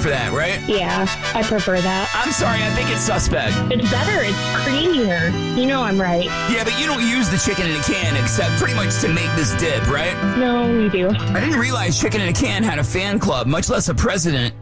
for that, right? Yeah, I prefer that. I'm sorry, I think it's suspect. It's better. It's creamier. You know I'm right. Yeah, but you don't use the chicken in a can except pretty much to make this dip, right? No, we do. I didn't realize chicken in a can had a fan club, much less a president.